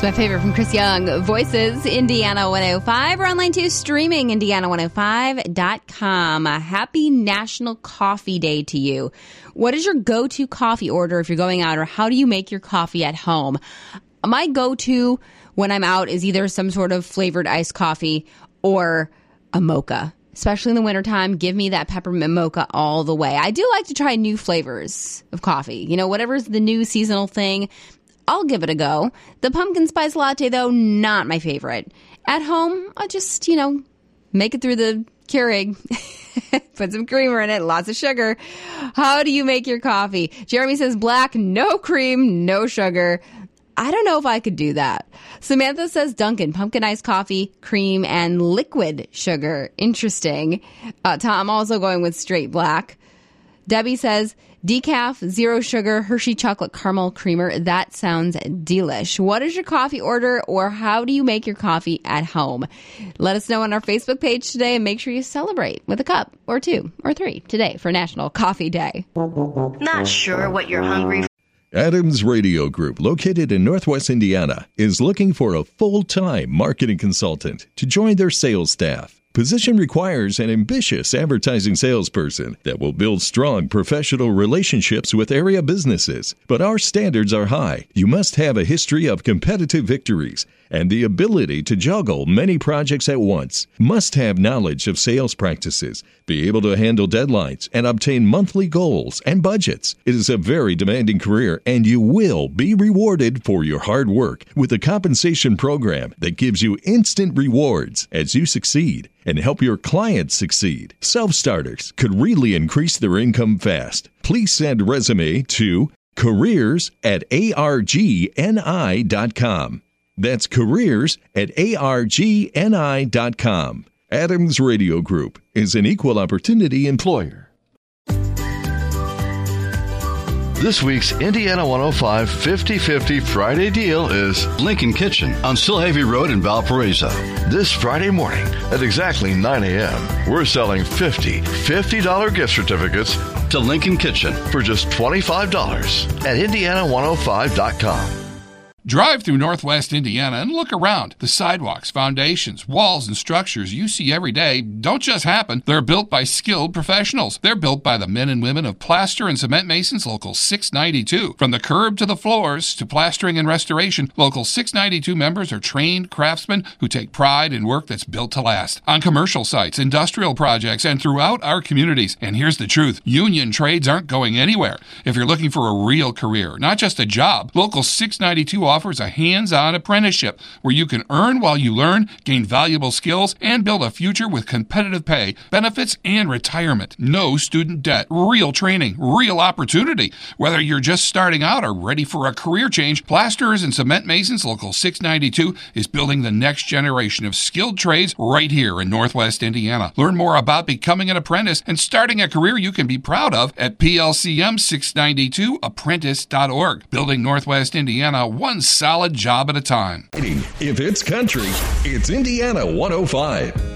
My favorite from Chris Young, Voices, Indiana 105. We're online too, streaming Indiana105.com. A happy National Coffee Day to you. What is your go-to coffee order if you're going out, or how do you make your coffee at home? My go-to when I'm out is either some sort of flavored iced coffee or a mocha. Especially in the wintertime, give me that peppermint mocha all the way. I do like to try new flavors of coffee. You know, whatever's the new seasonal thing, I'll give it a go. The pumpkin spice latte, though, not my favorite. At home, I'll just, make it through the Keurig. Put some creamer in it, lots of sugar. How do you make your coffee? Jeremy says black, no cream, no sugar. I don't know if I could do that. Samantha says Dunkin', pumpkin iced coffee, cream, and liquid sugar. Interesting. Tom also going with straight black. Debbie says decaf, zero sugar, Hershey chocolate caramel creamer. That sounds delish. What is your coffee order, or how do you make your coffee at home? Let us know on our Facebook page today, and make sure you celebrate with a cup or two or three today for National Coffee Day. Not sure what you're hungry for. Adams Radio Group, located in Northwest Indiana, is looking for a full-time marketing consultant to join their sales staff. Position requires an ambitious advertising salesperson that will build strong professional relationships with area businesses. But our standards are high. You must have a history of competitive victories and the ability to juggle many projects at once. Must have knowledge of sales practices, be able to handle deadlines, and obtain monthly goals and budgets. It is a very demanding career, and you will be rewarded for your hard work with a compensation program that gives you instant rewards as you succeed and help your clients succeed. Self-starters could really increase their income fast. Please send a resume to careers@argni.com. That's careers@argni.com. Adams Radio Group is an equal opportunity employer. This week's Indiana 105 50-50 Friday deal is Lincoln Kitchen on Silhavy Road in Valparaiso. this Friday morning at exactly 9 a.m. We're selling $50 gift certificates to Lincoln Kitchen for just $25 at Indiana105.com. Drive through Northwest Indiana and look around. The sidewalks, foundations, walls, and structures you see every day don't just happen. They're built by skilled professionals. They're built by the men and women of Plaster and Cement Masons Local 692. From the curb to the floors to plastering and restoration, Local 692 members are trained craftsmen who take pride in work that's built to last. On commercial sites, industrial projects, and throughout our communities. And here's the truth. Union trades aren't going anywhere. If you're looking for a real career, not just a job, Local 692 offers a hands-on apprenticeship where you can earn while you learn, gain valuable skills, and build a future with competitive pay, benefits, and retirement. No student debt, real training, real opportunity. Whether you're just starting out or ready for a career change, Plasterers and Cement Masons Local 692 is building the next generation of skilled trades right here in Northwest Indiana. Learn more about becoming an apprentice and starting a career you can be proud of at plcm692apprentice.org. Building Northwest Indiana one solid job at a time. If it's country, it's Indiana 105.